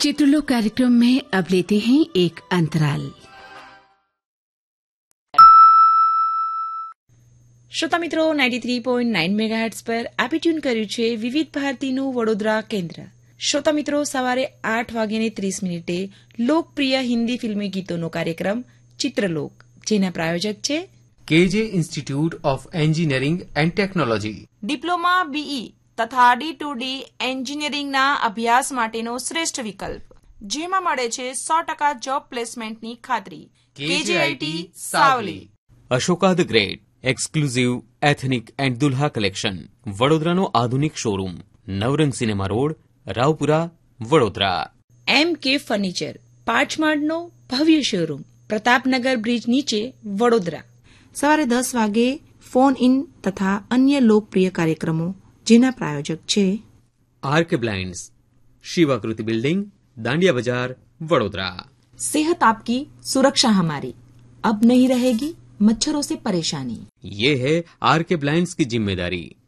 चित्रलोक कार्यक्रम में अब लेते हैं एक अंतराल। શ્રોતા મિત્રો 93.9 મેગાહર્ટ્ઝ પર આપે ટ્યુન કર્યું છે વિવિધ ભારતીનું વડોદરા કેન્દ્ર. શ્રોતા મિત્રો, સવારે 8:30 લોકપ્રિય હિન્દી ફિલ્મી ગીતોનો કાર્યક્રમ ચિત્રલોક, જેના પ્રાયોજક છે KJ institute of engineering and technology. Diploma BE તથા D2D એન્જિનિયરિંગના અભ્યાસ માટેનો શ્રેષ્ઠ વિકલ્પ, જેમાં મળે છે 100% જોબ પ્લેસમેન્ટની ખાતરી. KJIT Savli. Ashoka the great exclusive ethnic and Dulha collection, વડોદરાનો આધુનિક શોરૂમ, નવરંગ cinema road, Raopura, Vadodara. MK furniture, પાંચમાળનો ભવ્ય શોરૂમ, પ્રતાપનગર બ્રિજ નીચે, વડોદરા. સવારે 10 વાગે ફોન ઇન તથા અન્ય લોકપ્રિય કાર્યક્રમો, જેના પ્રાયોજક છે આરકે બ્લાઇન્ડ્સ, શિવાકૃતિ બિલ્ડિંગ, દાંડિયા બજાર, વડોદરા. सेहत आपकी सुरक्षा हमारी, अब नहीं रहेगी मच्छरों से परेशानी. ये है आरके ब्लाइंड्स की जिम्मेदारी.